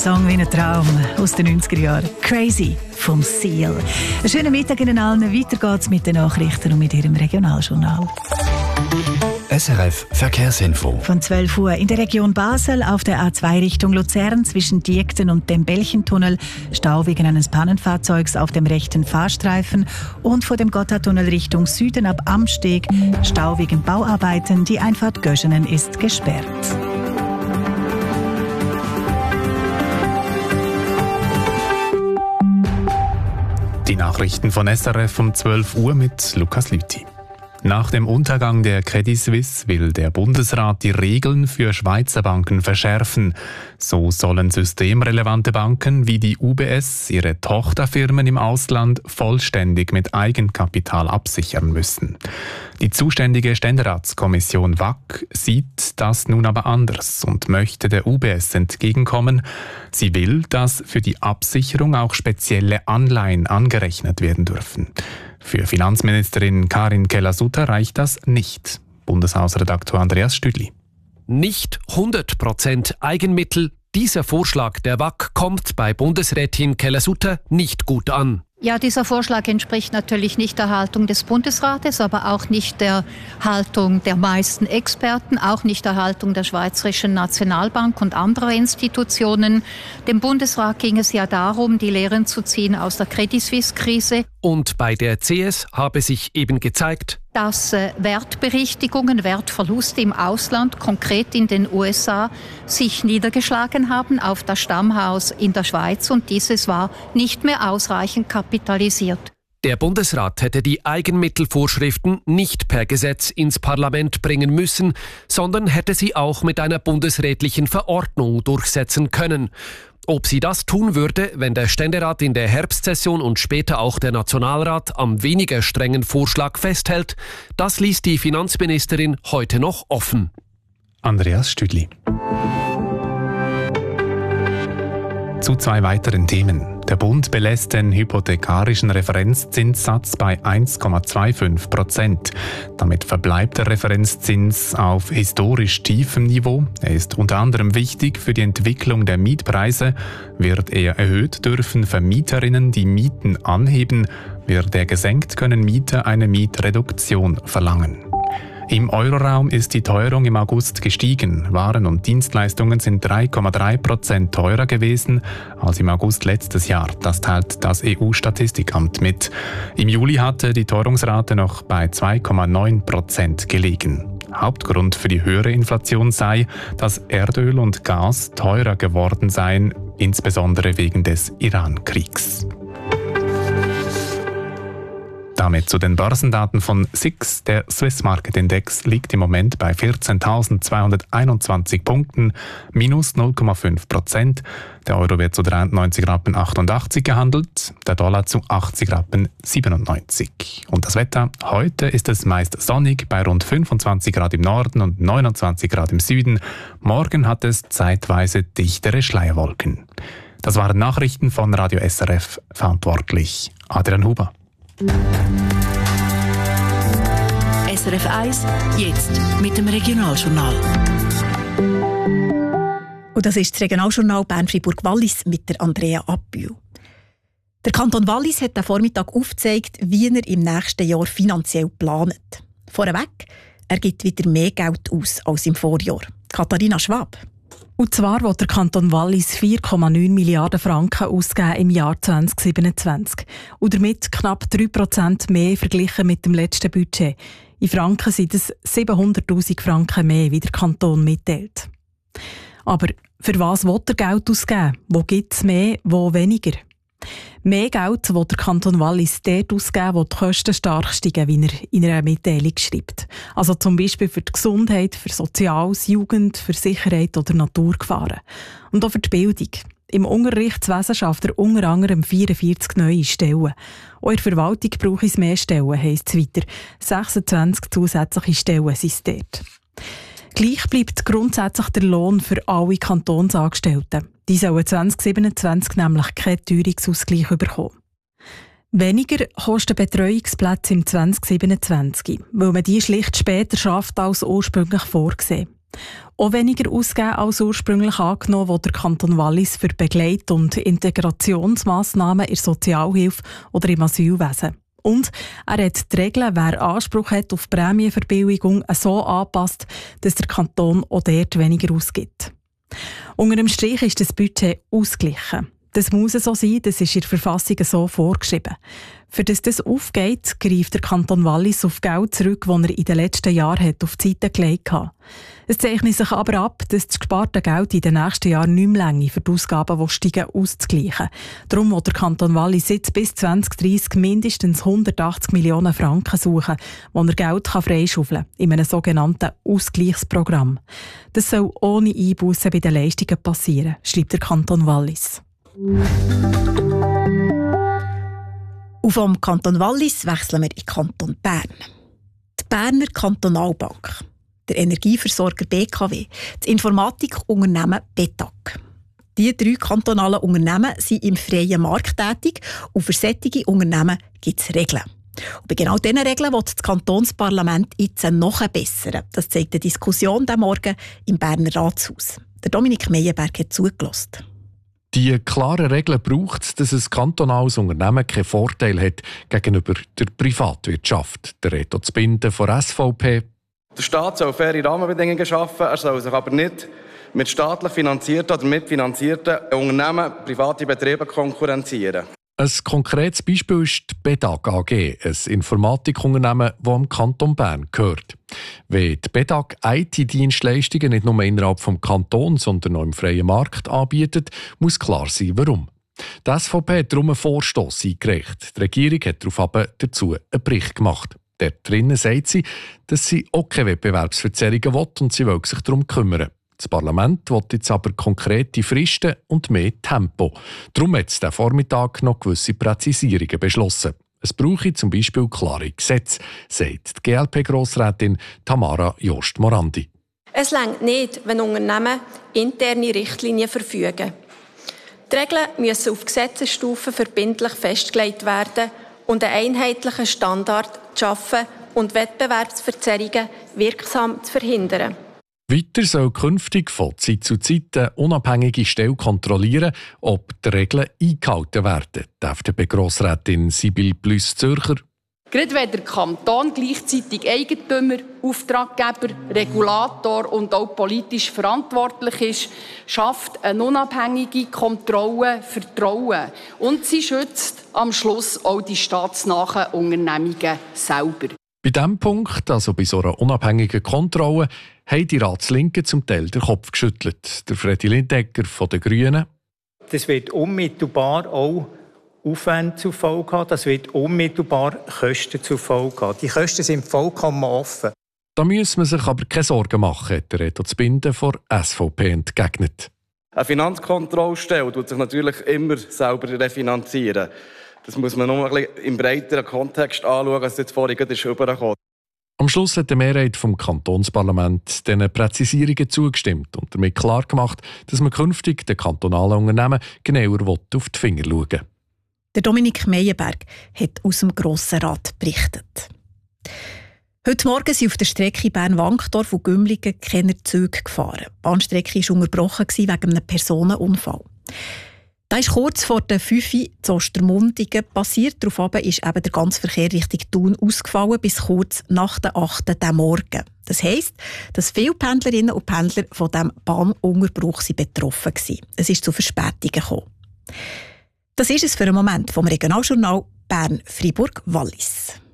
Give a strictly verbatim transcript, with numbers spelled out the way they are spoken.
Song wie ein Traum aus den neunziger Jahren. «Crazy» vom Seal. Einen schönen Mittag Ihnen allen. Weiter geht's mit den Nachrichten und mit Ihrem Regionaljournal. S R F Verkehrsinfo. Von zwölf Uhr in der Region Basel auf der A zwei Richtung Luzern zwischen Diekten und dem Belchentunnel Stau wegen eines Pannenfahrzeugs auf dem rechten Fahrstreifen und vor dem Gotthardtunnel Richtung Süden ab Amsteg Stau wegen Bauarbeiten. Die Einfahrt Göschenen ist gesperrt. Die Nachrichten von S R F um zwölf Uhr mit Lukas Lüthi. Nach dem Untergang der Credit Suisse will der Bundesrat die Regeln für Schweizer Banken verschärfen. So sollen systemrelevante Banken wie die U B S ihre Tochterfirmen im Ausland vollständig mit Eigenkapital absichern müssen. Die zuständige Ständeratskommission W A C sieht das nun aber anders und möchte der U B S entgegenkommen. Sie will, dass für die Absicherung auch spezielle Anleihen angerechnet werden dürfen. Für Finanzministerin Karin Keller-Sutter reicht das nicht. Bundeshausredaktor Andreas Stüdli. Nicht hundert Prozent Eigenmittel. Dieser Vorschlag der W A C kommt bei Bundesrätin Keller-Sutter nicht gut an. Ja, dieser Vorschlag entspricht natürlich nicht der Haltung des Bundesrates, aber auch nicht der Haltung der meisten Experten, auch nicht der Haltung der Schweizerischen Nationalbank und anderer Institutionen. Dem Bundesrat ging es ja darum, die Lehren zu ziehen aus der Credit Suisse-Krise. Und bei der C S habe sich eben gezeigt, dass äh, Wertberichtigungen, Wertverluste im Ausland, konkret in den U S A, sich niedergeschlagen haben auf das Stammhaus in der Schweiz und dieses war nicht mehr ausreichend kapitalisiert. Der Bundesrat hätte die Eigenmittelvorschriften nicht per Gesetz ins Parlament bringen müssen, sondern hätte sie auch mit einer bundesrätlichen Verordnung durchsetzen können. Ob sie das tun würde, wenn der Ständerat in der Herbstsession und später auch der Nationalrat am weniger strengen Vorschlag festhält, das ließ die Finanzministerin heute noch offen. Andreas Stüdli. Zu zwei weiteren Themen. Der Bund belässt den hypothekarischen Referenzzinssatz bei eins Komma fünfundzwanzig Prozent. Damit verbleibt der Referenzzins auf historisch tiefem Niveau. Er ist unter anderem wichtig für die Entwicklung der Mietpreise. Wird er erhöht, dürfen Vermieterinnen die Mieten anheben. Wird er gesenkt, können Mieter eine Mietreduktion verlangen. Im Euroraum ist die Teuerung im August gestiegen. Waren und Dienstleistungen sind drei Komma drei Prozent teurer gewesen als im August letztes Jahr. Das teilt das E U-Statistikamt mit. Im Juli hatte die Teuerungsrate noch bei zwei Komma neun Prozent gelegen. Hauptgrund für die höhere Inflation sei, dass Erdöl und Gas teurer geworden seien, insbesondere wegen des Iran-Kriegs. Damit zu den Börsendaten von S I X. Der Swiss Market Index liegt im Moment bei vierzehntausendzweihunderteinundzwanzig Punkten, minus null Komma fünf Prozent. Der Euro wird zu dreiundneunzig Rappen achtundachtzig gehandelt, der Dollar zu achtzig Rappen siebenundneunzig. Und das Wetter? Heute ist es meist sonnig bei rund fünfundzwanzig Grad im Norden und neunundzwanzig Grad im Süden. Morgen hat es zeitweise dichtere Schleierwolken. Das waren Nachrichten von Radio S R F, verantwortlich Adrian Huber. S R F eins, jetzt mit dem Regionaljournal. Und das ist das Regionaljournal Bern-Fribourg-Wallis mit der Andrea Abbühl. Der Kanton Wallis hat am Vormittag aufgezeigt, wie er im nächsten Jahr finanziell plant. Vorweg, er gibt wieder mehr Geld aus als im Vorjahr. Katharina Schwab. Und zwar will der Kanton Wallis vier Komma neun Milliarden Franken ausgeben im Jahr zwanzig siebenundzwanzig. Und damit knapp drei Prozent mehr verglichen mit dem letzten Budget. In Franken sind es siebenhunderttausend Franken mehr, wie der Kanton mitteilt. Aber für was will er Geld ausgeben? Wo gibt es mehr, wo weniger? Mehr Geld will der Kanton Wallis dort ausgeben, wo die Kosten stark steigen, wie er in einer Mitteilung schreibt. Also zum Beispiel für die Gesundheit, für Soziales, Jugend, für Sicherheit oder Naturgefahren. Und auch für die Bildung. Im Unterrichtswesen schafft er unter anderem vierundvierzig neue Stellen. Auch in der Verwaltung brauche es mehr Stellen, heisst es weiter. sechsundzwanzig zusätzliche Stellen sind es dort. Gleich bleibt grundsätzlich der Lohn für alle Kantonsangestellten. Die sollen zwanzig siebenundzwanzig nämlich keinen Teuerungsausgleich bekommen. Weniger kosten Betreuungsplätze im zwanzig siebenundzwanzig, weil man die schlicht später schafft als ursprünglich vorgesehen. auch weniger ausgeben als ursprünglich angenommen, wo der Kanton Wallis für Begleit- und Integrationsmassnahmen in der Sozialhilfe oder im Asylwesen. Und er hat die Regeln, wer Anspruch hat auf Prämienverbilligung, so angepasst, dass der Kanton auch dort weniger ausgibt. Unter dem Strich ist das Budget ausgeglichen. Das muss so sein, das ist in der Verfassung so vorgeschrieben. Für das das aufgeht, greift der Kanton Wallis auf Geld zurück, das er in den letzten Jahren hat auf die Seite gelegt hat. Es zeichnet sich aber ab, dass das gesparte Geld in den nächsten Jahren nicht mehr reicht, für die Ausgaben, die steigen, auszugleichen. Darum will der Kanton Wallis jetzt bis zwanzig dreissig mindestens hundertachtzig Millionen Franken suchen, wo er Geld freischaufeln kann, in einem sogenannten Ausgleichsprogramm. Das soll ohne Einbussen bei den Leistungen passieren, schreibt der Kanton Wallis. Und vom Kanton Wallis wechseln wir in den Kanton Bern. Die Berner Kantonalbank, der Energieversorger B K W, das Informatikunternehmen B E T A C. Diese drei kantonalen Unternehmen sind im freien Markt tätig und für solche Unternehmen gibt es Regeln. Und bei genau diesen Regeln will das Kantonsparlament jetzt nachbessern. Das zeigt die Diskussion diesen Morgen im Berner Ratshaus. Der Dominik Meyerberg hat zugelassen. Die klaren Regeln braucht es, dass ein kantonales Unternehmen keinen Vorteil hat gegenüber der Privatwirtschaft. Der Reto Zbinden von S V P. Der Staat soll faire Rahmenbedingungen schaffen, er soll sich aber nicht mit staatlich finanzierten oder mitfinanzierten Unternehmen private Betriebe konkurrenzieren. Ein konkretes Beispiel ist die B E T A C A G, ein Informatikunternehmen, das am Kanton Bern gehört. Wenn die B E T A C I T-Dienstleistungen nicht nur innerhalb des Kantons, sondern auch im freien Markt anbietet, muss klar sein, warum. Die S V P hat darum einen Vorstoss eingereicht. Die Regierung hat daraufhin dazu einen Bericht gemacht. Dort drinnen sagt sie, dass sie auch keine Wettbewerbsverzerrungen will und sie will sich darum kümmern. Das Parlament will jetzt aber konkrete Fristen und mehr Tempo. Darum hat es diesen Vormittag noch gewisse Präzisierungen beschlossen. Es brauche zum Beispiel klare Gesetze, sagt die G L P-Grossrätin Tamara Jost-Morandi. Es reicht nicht, wenn Unternehmen interne Richtlinien verfügen. Die Regeln müssen auf Gesetzesstufe verbindlich festgelegt werden und einen einheitlichen Standard zu schaffen und Wettbewerbsverzerrungen wirksam zu verhindern. Weiter soll künftig von Zeit zu Zeit eine unabhängige Stelle kontrollieren, ob die Regeln eingehalten werden. Die F D P-Grossrätin Sibylle Plüss-Zürcher. Gerade wenn der Kanton gleichzeitig Eigentümer, Auftraggeber, Regulator und auch politisch verantwortlich ist, schafft eine unabhängige Kontrolle Vertrauen. Und sie schützt am Schluss auch die staatsnahen Unternehmungen selber. Bei diesem Punkt, also bei so einer unabhängigen Kontrolle, haben die Ratslinken zum Teil den Kopf geschüttelt. Der Fredi Lindegger von den Grünen. Das wird unmittelbar auch Aufwände zur Folge haben. Das wird unmittelbar Kosten zur Folge haben. Die Kosten sind vollkommen offen. Da muss man sich aber keine Sorgen machen, hat der Reto Zbinden von S V P entgegnet. Eine Finanzkontrollstelle tut sich natürlich immer selber refinanzieren. Das muss man noch ein bisschen im breiteren Kontext anschauen, als jetzt vorhin gerade rübergekommen. Am Schluss hat die Mehrheit vom Kantonsparlament diesen Präzisierungen zugestimmt und damit klar gemacht, dass man künftig den kantonalen Unternehmen genauer auf die Finger schauen will. Der Dominik Meyerberg hat aus dem Grossen Rat berichtet. Heute Morgen sind auf der Strecke Bern-Wankdorf und Gümligen keine Züge gefahren. Die Bahnstrecke war unterbrochen wegen einem Personenunfall. Das ist kurz vor der fünf Uhr zu Ostermundigen passiert. Daraufhin ist eben der ganze Verkehr Richtung Thun ausgefallen bis kurz nach der acht Uhr am Morgen. Das heisst, dass viele Pendlerinnen und Pendler von diesem Bahnunterbruch betroffen waren. Es ist zu Verspätungen gekommen. Das ist es für einen Moment vom Regionaljournal Bern-Fribourg-Wallis.